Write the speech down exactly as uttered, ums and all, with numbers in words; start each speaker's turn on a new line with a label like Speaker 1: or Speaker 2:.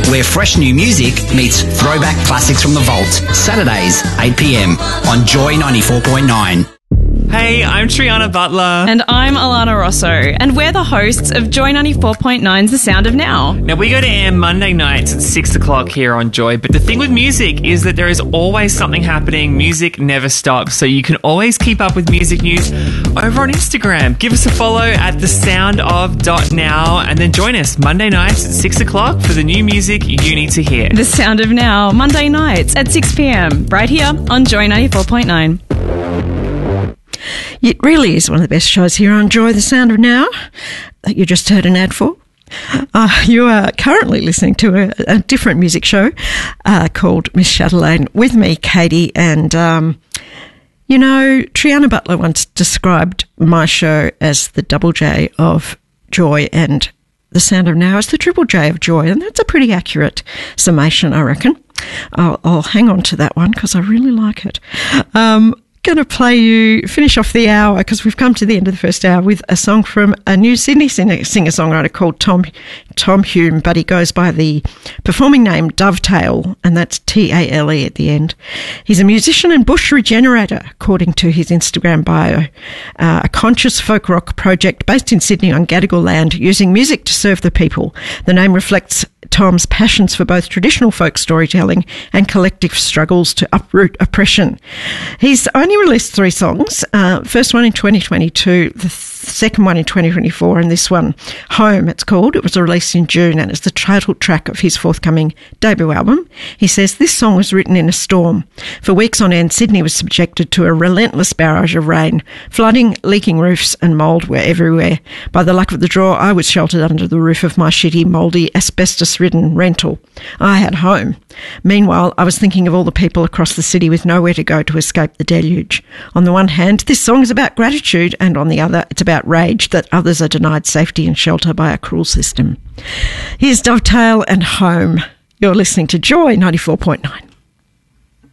Speaker 1: where fresh new music meets throwback classics from the vault. Saturdays, eight p m on Joy ninety-four point nine.
Speaker 2: Hey, I'm Triana Butler.
Speaker 3: And I'm Alana Rosso, and we're the hosts of Joy ninety-four point nine's The Sound of Now.
Speaker 2: Now, we go to air Monday nights at six o'clock here on Joy, but the thing with music is that there is always something happening. Music never stops, so you can always keep up with music news over on Instagram. Give us a follow at the sound of dot now, and then join us Monday nights at six o'clock for the new music you need to hear.
Speaker 3: The Sound of Now, Monday nights at six p m, right here on Joy ninety-four point nine.
Speaker 4: It really is one of the best shows here on Joy, The Sound of Now, that you just heard an ad for. Uh, you are currently listening to a, a different music show uh, called Miss Chatelaine with me, Katie, and, um, you know, Triana Butler once described my show as the double J of Joy, and The Sound of Now is the triple J of Joy, and that's a pretty accurate summation, I reckon. I'll, I'll hang on to that one because I really like it. Um Going to play you, finish off the hour because we've come to the end of the first hour with a song from a new Sydney singer-songwriter called Tom Tom Hume, but he goes by the performing name Dovetail, and that's T A L E at the end. He's a musician and bush regenerator, according to his Instagram bio, uh, a conscious folk rock project based in Sydney on Gadigal land, using music to serve the people. The name reflects Tom's passions for both traditional folk storytelling and collective struggles to uproot oppression. He's only released three songs, uh, first one in twenty twenty-two, the th- second one in twenty twenty-four, and this one, Home, it's called. It was released in June, and it's the title track of his forthcoming debut album. He says, this song was written in a storm. For weeks on end, Sydney was subjected to a relentless barrage of rain. Flooding, leaking roofs and mould were everywhere. By the luck of the draw, I was sheltered under the roof of my shitty, mouldy, asbestos-ridden rental. I had home. Meanwhile, I was thinking of all the people across the city with nowhere to go to escape the deluge. On the one hand, this song is about gratitude, and on the other, it's about rage that others are denied safety and shelter by a cruel system. Here's Dovetail and Home. You're listening to Joy ninety-four point nine.